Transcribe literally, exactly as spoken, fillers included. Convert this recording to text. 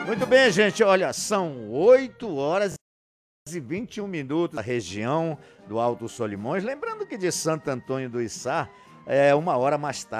Muito bem, gente. Olha, são oito horas e vinte e um minutos na região do Alto Solimões. Lembrando que de Santo Antônio do Içá é uma hora mais tarde.